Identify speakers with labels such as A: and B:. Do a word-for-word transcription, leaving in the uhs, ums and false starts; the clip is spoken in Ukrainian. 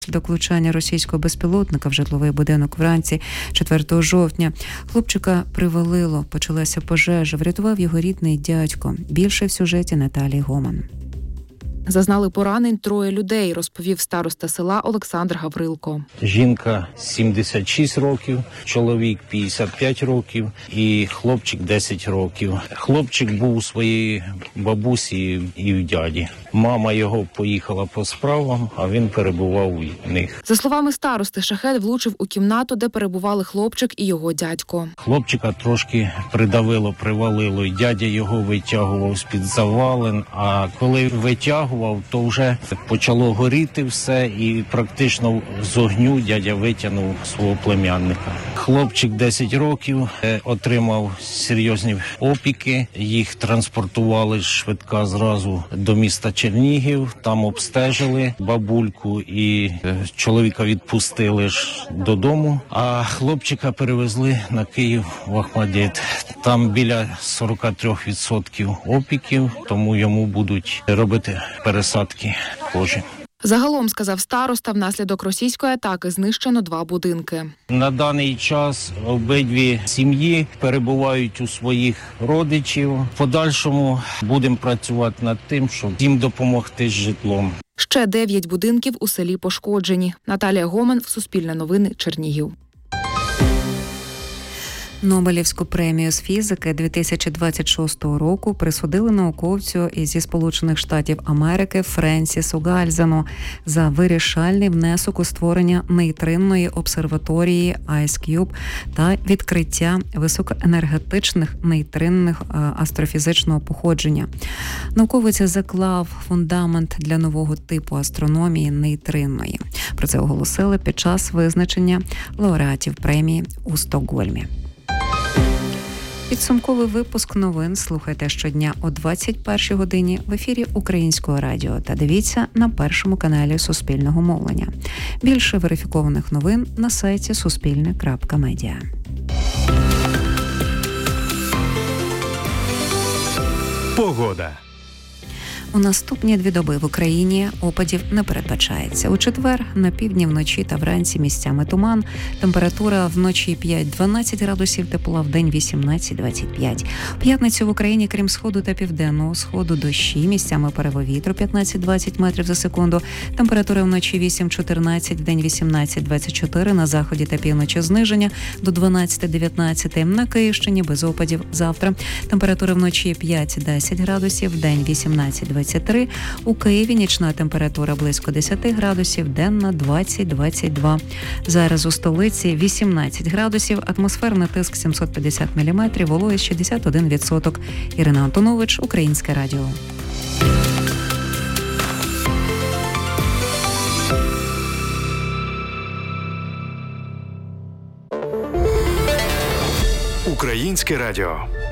A: Внаслідок влучання російського безпілотника в житловий будинок вранці четвертого жовтня. Хлопчика привалило, почалася пожежа, врятував його рідний дядько. Більше в сюжеті Наталії Гоман.
B: Зазнали поранень троє людей, розповів староста села Олександр Гаврилко.
C: Жінка сімдесят шість років, чоловік п'ятдесят п'ять років і хлопчик десять років. Хлопчик був у своїй бабусі і в дяді. Мама його поїхала по справам, а він перебував у них.
B: За словами старости, шахед влучив у кімнату, де перебували хлопчик і його дядько.
C: Хлопчика трошки придавило, привалило, і дядя його витягував з-під завалин, а коли витягував, то вже почало горіти все, і практично з огню дядя витягнув свого племянника. Хлопчик десять років, отримав серйозні опіки, їх транспортували швидка зразу до міста Чернігів, там обстежили бабульку і чоловіка відпустили ж додому, а хлопчика перевезли на Київ в Охмадит. Там біля сорок три відсотки опіків, тому йому будуть робити пересадки кожи.
B: Загалом, сказав староста, внаслідок російської атаки знищено два будинки.
C: На даний час обидві сім'ї перебувають у своїх родичів. В подальшому будемо працювати над тим, щоб їм допомогти з житлом.
B: Ще дев'ять будинків у селі пошкоджені. Наталія Гоман, Суспільне новини, Чернігів.
A: Нобелівську премію з фізики дві тисячі двадцять шостого року присудили науковцю зі Сполучених Штатів Америки Френсісу Гальзену за вирішальний внесок у створення нейтринної обсерваторії IceCube та відкриття високоенергетичних нейтринних астрофізичного походження. Науковець заклав фундамент для нового типу астрономії нейтринної. Про це оголосили під час визначення лауреатів премії у Стокгольмі. Підсумковий випуск новин слухайте щодня о двадцять першій годині в ефірі Українського радіо та дивіться на першому каналі Суспільного мовлення. Більше верифікованих новин на сайті суспільне крапка медіа.
D: Погода.
A: У наступні дві доби в Україні опадів не передбачається. У четвер на півдні вночі та вранці місцями туман. Температура вночі п'ять-дванадцять градусів тепла, вдень вісімнадцять-двадцять п'ять. У п'ятницю в Україні, крім сходу та південного сходу, дощі, місцями пориви вітру п'ятнадцять-двадцять метрів за секунду. Температура вночі вісім-чотирнадцять, вдень вісімнадцять-двадцять чотири. На заході та півночі зниження до дванадцять-дев'ятнадцять. На Київщині без опадів завтра. Температура вночі п'ять-десять градусів, вдень вісімнадцять-двадцять три. У Києві нічна температура близько десять градусів, денна двадцять-двадцять два. Зараз у столиці вісімнадцять градусів, атмосферний тиск сімсот п'ятдесят міліметрів, вологість шістдесят один відсоток. Ірина Антонович, Українське радіо.
D: Українське радіо.